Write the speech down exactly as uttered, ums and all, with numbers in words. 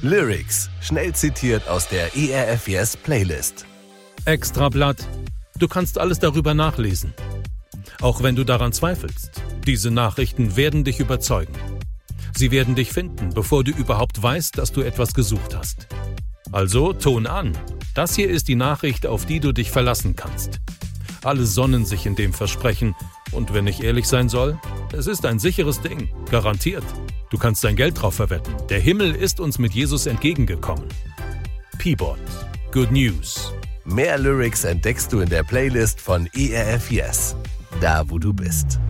Lyrics, schnell zitiert aus der E R F Yes Playlist. Extrablatt. Du kannst alles darüber nachlesen. Auch wenn du daran zweifelst. Diese Nachrichten werden dich überzeugen. Sie werden dich finden, bevor du überhaupt weißt, dass du etwas gesucht hast. Also, Ton an. Das hier ist die Nachricht, auf die du dich verlassen kannst. Alle sonnen sich in dem Versprechen. Und wenn ich ehrlich sein soll, es ist ein sicheres Ding. Garantiert. Du kannst dein Geld drauf verwetten. Der Himmel ist uns mit Jesus entgegengekommen. Peabod. Good News. Mehr Lyrics entdeckst du in der Playlist von E R F Yes. Da, wo du bist.